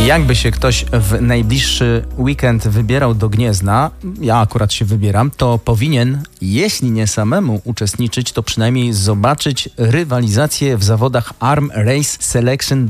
Jakby się ktoś w najbliższy weekend wybierał do Gniezna, ja akurat się wybieram, to powinien, jeśli nie samemu uczestniczyć, to przynajmniej zobaczyć rywalizację w zawodach Arm Race Selection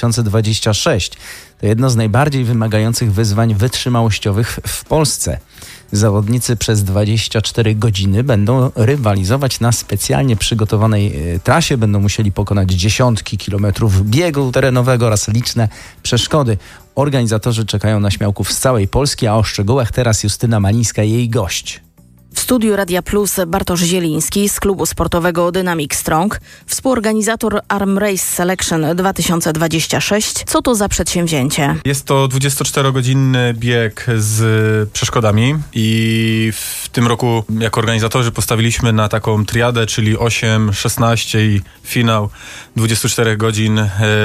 2026. To jedno z najbardziej wymagających wyzwań wytrzymałościowych w Polsce. Zawodnicy przez 24 godziny będą rywalizować na specjalnie przygotowanej trasie. Będą musieli pokonać dziesiątki kilometrów biegu terenowego oraz liczne przeszkody. Organizatorzy czekają na śmiałków z całej Polski, a o szczegółach teraz Justyna Malińska i jej gość. W studiu Radia Plus Bartosz Zieliński z klubu sportowego Dynamic Strong, współorganizator Arm Race Selection 2026. Co to za przedsięwzięcie? Jest to 24-godzinny bieg z przeszkodami i w tym roku jako organizatorzy postawiliśmy na taką triadę, czyli 8, 16 i finał 24 godzin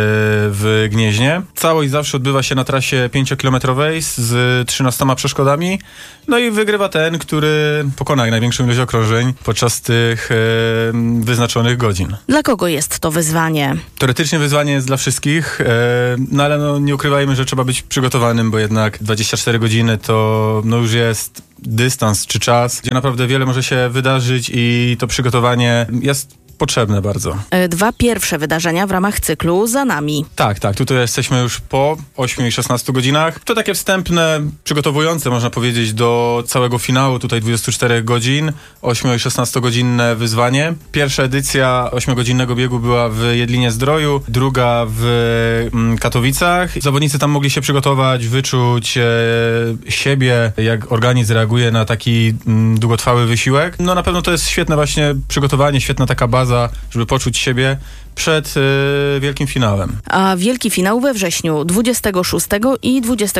w Gnieźnie. Całość zawsze odbywa się na trasie 5-kilometrowej z 13 przeszkodami. No i wygrywa ten, który pokona największą ilość okrążeń podczas tych wyznaczonych godzin. Dla kogo jest to wyzwanie? Teoretycznie wyzwanie jest dla wszystkich, no ale nie ukrywajmy, że trzeba być przygotowanym, bo jednak 24 godziny to już jest dystans czy czas, gdzie naprawdę wiele może się wydarzyć i to przygotowanie jest potrzebne bardzo. 2 pierwsze wydarzenia w ramach cyklu za nami. Tak. Tutaj jesteśmy już po 8 i 16 godzinach. To takie wstępne, przygotowujące, można powiedzieć, do całego finału, tutaj 24 godzin, 8 i 16-godzinne wyzwanie. Pierwsza edycja 8-godzinnego biegu była w Jedlinie-Zdroju, druga w Katowicach. Zawodnicy tam mogli się przygotować, wyczuć siebie, jak organizm reaguje na taki długotrwały wysiłek. No na pewno to jest świetne właśnie przygotowanie, świetna taka baza, żeby poczuć siebie przed wielkim finałem. A wielki finał we wrześniu 26 i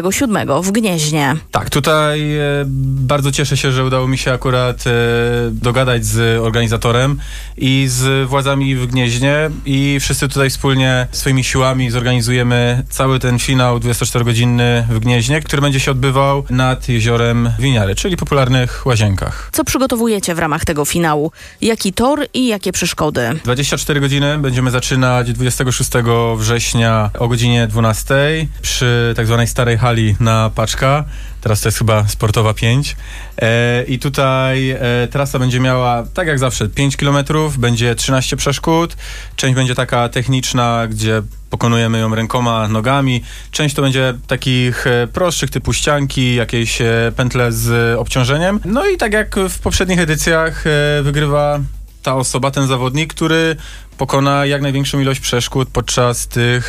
27 w Gnieźnie. Tak, tutaj bardzo cieszę się, że udało mi się akurat dogadać z organizatorem i z władzami w Gnieźnie i wszyscy tutaj wspólnie swoimi siłami zorganizujemy cały ten finał 24-godzinny w Gnieźnie, który będzie się odbywał nad jeziorem Winiary, czyli popularnych Łazienkach. Co przygotowujecie w ramach tego finału? Jaki tor i jakie przeszkody? 24 godziny będziemy zaczynać 26 września o godzinie 12 przy tak zwanej starej hali na Paczka. Teraz to jest chyba Sportowa 5. I tutaj trasa będzie miała, tak jak zawsze, 5 km, będzie 13 przeszkód. Część będzie taka techniczna, gdzie pokonujemy ją rękoma, nogami. Część to będzie takich prostszych, typu ścianki, jakieś pętle z obciążeniem. No i tak jak w poprzednich edycjach wygrywa ta osoba, ten zawodnik, który pokona jak największą ilość przeszkód podczas tych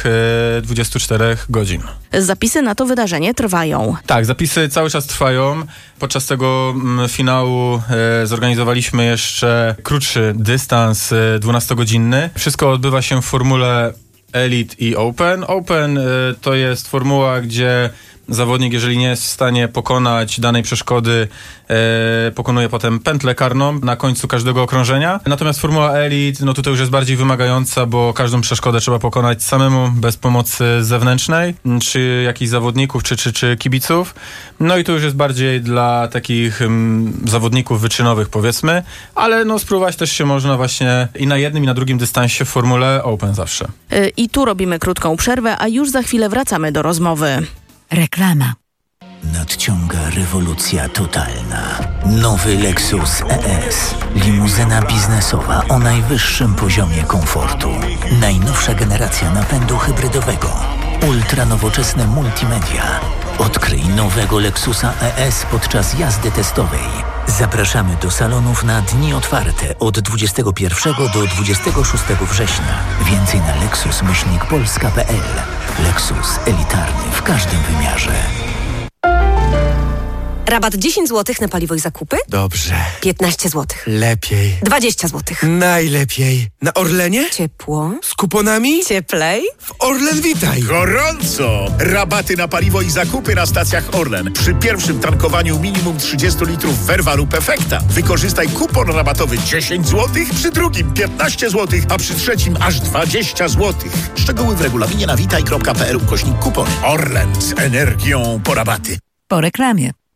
24 godzin. Zapisy na to wydarzenie trwają. Tak, zapisy cały czas trwają. Podczas tego finału zorganizowaliśmy jeszcze krótszy dystans 12-godzinny. Wszystko odbywa się w formule Elite i Open. Open to jest formuła, gdzie zawodnik, jeżeli nie jest w stanie pokonać danej przeszkody, pokonuje potem pętlę karną na końcu każdego okrążenia. Natomiast formuła Elite, no tutaj już jest bardziej wymagająca, bo każdą przeszkodę trzeba pokonać samemu, bez pomocy zewnętrznej, czy jakichś zawodników, czy kibiców. No i to już jest bardziej dla takich zawodników wyczynowych, powiedzmy, ale no spróbować też się można właśnie i na jednym, i na drugim dystansie w formule Open zawsze. I tu robimy krótką przerwę, a już za chwilę wracamy do rozmowy. Reklama. Nadciąga rewolucja totalna. Nowy Lexus ES. Limuzyna biznesowa o najwyższym poziomie komfortu. Najnowsza generacja napędu hybrydowego. Ultranowoczesne multimedia. Odkryj nowego Lexusa ES podczas jazdy testowej. Zapraszamy do salonów na dni otwarte od 21 do 26 września. Więcej na lexus-polska.pl. Lexus elitarny w każdym wymiarze. Rabat 10 zł na paliwo i zakupy? Dobrze. 15 zł. Lepiej. 20 zł. Najlepiej. Na Orlenie? Ciepło. Z kuponami? Cieplej. W Orlen Witaj. Gorąco! Rabaty na paliwo i zakupy na stacjach Orlen. Przy pierwszym tankowaniu minimum 30 litrów Verva lub Efekta. Wykorzystaj kupon rabatowy 10 zł, przy drugim 15 zł, a przy trzecim aż 20 zł. Szczegóły w regulaminie na witaj.pl/kupon. Orlen z energią po rabaty. Po reklamie.